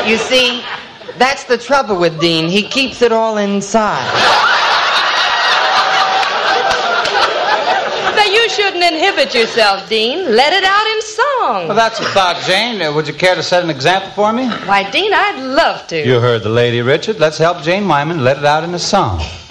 You see, that's the trouble with Dean. He keeps it all inside. But you shouldn't inhibit yourself, Dean. Let it out in song. Well, that's a thought, Jane. Would you care to set an example for me? Why, Dean, I'd love to. You heard the lady, Richard. Let's help Jane Wyman let it out in a song.